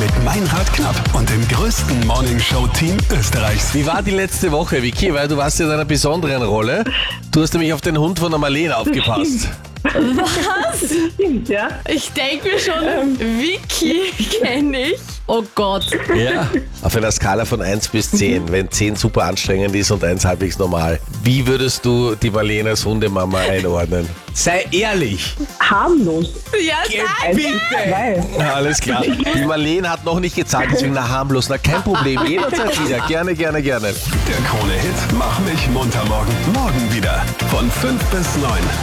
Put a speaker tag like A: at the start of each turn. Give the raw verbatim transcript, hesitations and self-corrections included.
A: mit Meinrad Knapp und dem größten Morningshow-Team Österreichs.
B: Wie war die letzte Woche, Vicky? Weil du warst ja in einer besonderen Rolle. Du hast nämlich auf den Hund von der Marlene aufgepasst.
C: Was?
D: Stimmt, ja.
C: Ich denke mir schon, Vicky kenne ich. Oh Gott.
B: Ja. Auf einer Skala von eins bis zehn, wenn zehn super anstrengend ist und eins halbwegs normal. Wie würdest du die Marlene als Hundemama einordnen? Sei ehrlich.
D: Harmlos.
C: Ja, sag.
B: Bitte.
D: Weil,
B: Ja, alles klar. Die Marlene hat noch nicht gezahlt, deswegen na harmlos. Na, kein Problem. Jederzeit wieder. Gerne, gerne, gerne.
A: Der Krone-Hit Mach mich munter morgen. Morgen wieder von fünf bis neun.